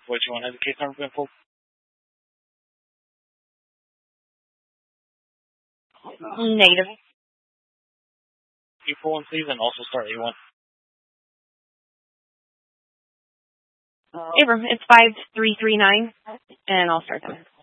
What you want to have the case number been pulled? Negative. You pull one, please, and also start A1. Abram, it's 5339, and I'll start that.